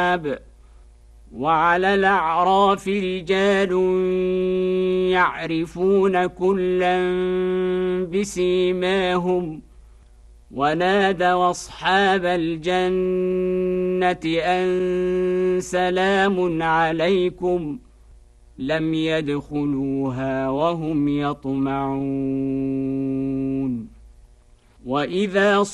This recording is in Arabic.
وعلى الأعراف رجال يعرفون كلا بسيماهم ونادوا أصحاب الجنة أن سلام عليكم لم يدخلوها وهم يطمعون. وإذا